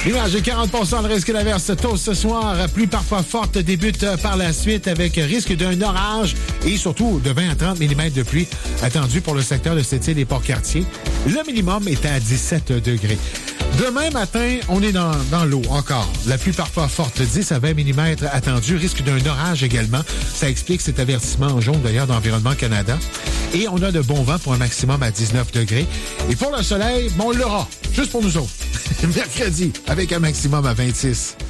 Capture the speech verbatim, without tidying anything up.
Nuages de quarante pour cent de risque d'averse tôt ce soir. Pluie parfois forte débute par la suite avec risque d'un orage et surtout de vingt à trente millimètres de pluie attendus pour le secteur de Sept-Îles et Port-Cartier. Le minimum est à dix-sept degrés. Demain matin, on est dans, dans l'eau encore. La pluie parfois forte, dix à vingt millimètres attendus. Risque d'un orage également. Ça explique cet avertissement en jaune d'ailleurs d'Environnement Canada. Et on a de bons vents pour un maximum à dix-neuf degrés. Et pour le soleil, bon, on l'aura. Juste pour nous autres. Mercredi, avec un maximum à vingt-six.